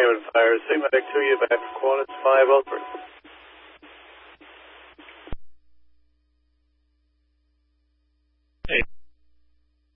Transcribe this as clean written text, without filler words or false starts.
Haven Fire. Sigma Back to you, back for Qantas 5 Alpha.